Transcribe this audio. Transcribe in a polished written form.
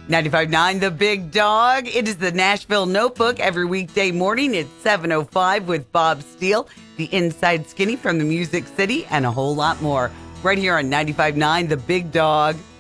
95.9 The Big Dog. It is the Nashville Notebook every weekday morning at 7:05 with Bob Steele, the Inside Skinny from the Music City, and a whole lot more right here on 95.9 The Big Dog.